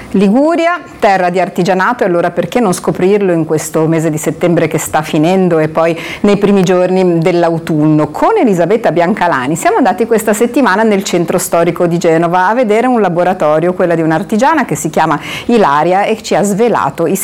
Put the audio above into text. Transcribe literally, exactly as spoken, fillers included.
Liguria, terra di artigianato, e allora perché non scoprirlo in questo mese di settembre che sta finendo e poi nei primi giorni dell'autunno? Con Elisabetta Biancalani siamo andati questa settimana nel centro storico di Genova a vedere un laboratorio, quella di un'artigiana che si chiama Ilaria e ci ha svelato i